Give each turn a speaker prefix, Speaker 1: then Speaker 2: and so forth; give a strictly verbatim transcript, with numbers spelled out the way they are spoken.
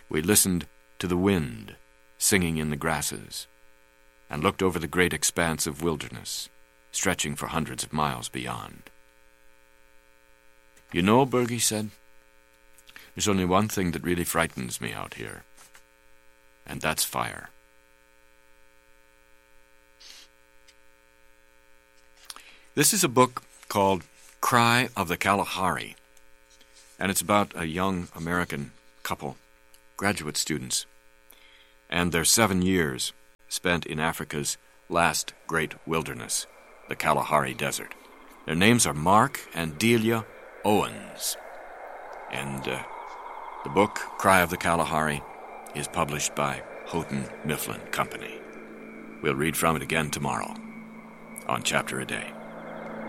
Speaker 1: We listened to the wind singing in the grasses and looked over the great expanse of wilderness, stretching for hundreds of miles beyond. "You know," Bergie said, "there's only one thing that really frightens me out here, and that's fire." This is a book called Cry of the Kalahari, and it's about a young American couple, graduate students, and their seven years spent in Africa's last great wilderness, the Kalahari Desert. Their names are Mark and Delia Owens, and uh, the book, Cry of the Kalahari, is published by Houghton Mifflin Company. We'll read from it again tomorrow on Chapter a Day.